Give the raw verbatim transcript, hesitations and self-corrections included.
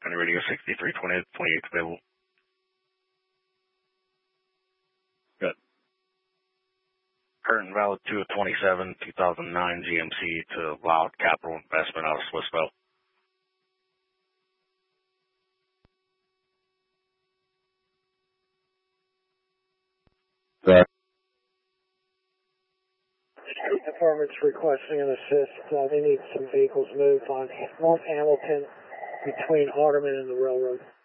California Radio sixty-three twenty-eight available. Good. Current valid two of twenty-seven, two thousand nine G M C to Loud Capital Investment out of Swissville. Right. Department's requesting an assist. Uh, they need some vehicles moved on North Hamilton between Hardeman and the railroad.